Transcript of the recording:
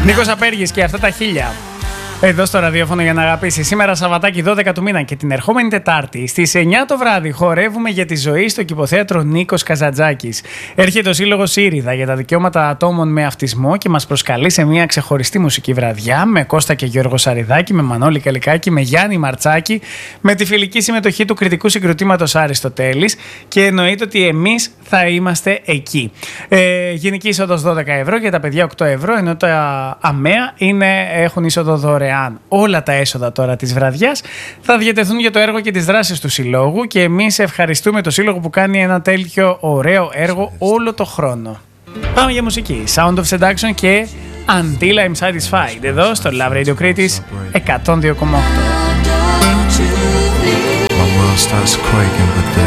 Νίκος Απέργης και αυτά τα 1000. Εδώ στο ραδιόφωνο για να αγαπήσει. Σήμερα Σαββατάκι 12 του μήνα και την ερχόμενη Τετάρτη στις 9 το βράδυ χορεύουμε για τη ζωή στο κηποθέατρο Νίκος Καζαντζάκης. Έρχεται ο Σύλλογος Ήριδα για τα δικαιώματα ατόμων με αυτισμό και μας προσκαλεί σε μια ξεχωριστή μουσική βραδιά με Κώστα και Γιώργο Σαριδάκη, με Μανώλη Καλικάκη, με Γιάννη Μαρτσάκη, με τη φιλική συμμετοχή του κριτικού συγκροτήματος Αριστοτέλης και εννοείται ότι εμείς θα είμαστε εκεί. Γενική είσοδος 12 ευρώ, για τα παιδιά 8 ευρώ, ενώ τα ΑΜΕΑ έχουν είσοδο δωρεάν. Όλα τα έσοδα τώρα της βραδιάς θα διατεθούν για το έργο και τις δράσεις του Συλλόγου και εμείς ευχαριστούμε το Σύλλογο που κάνει ένα τέτοιο ωραίο έργο όλο το χρόνο. Πάμε για μουσική. Sound of Seduction και Until I'm Satisfied εδώ στο Love Radio Critics 102,8.